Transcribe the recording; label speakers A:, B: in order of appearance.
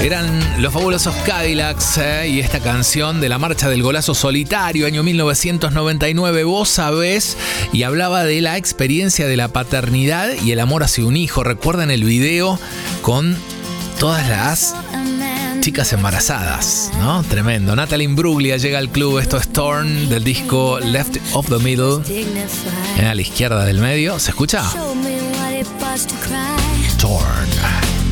A: Eran los fabulosos Cadillacs y esta canción de la marcha del golazo solitario, año 1999, vos sabés, y hablaba de la experiencia de la paternidad y el amor hacia un hijo. Recuerdan el video con todas las chicas embarazadas, ¿no? Tremendo. Natalie Imbruglia llega al club. Esto es Torn, del disco Left of the Middle. A la izquierda del medio. ¿Se escucha? Torn.